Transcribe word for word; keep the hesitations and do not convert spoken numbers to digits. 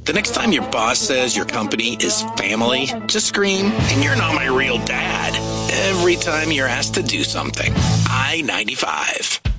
The next time your boss says your company is family, just scream, and you're not my real dad, every time you're asked to do something. I ninety-five.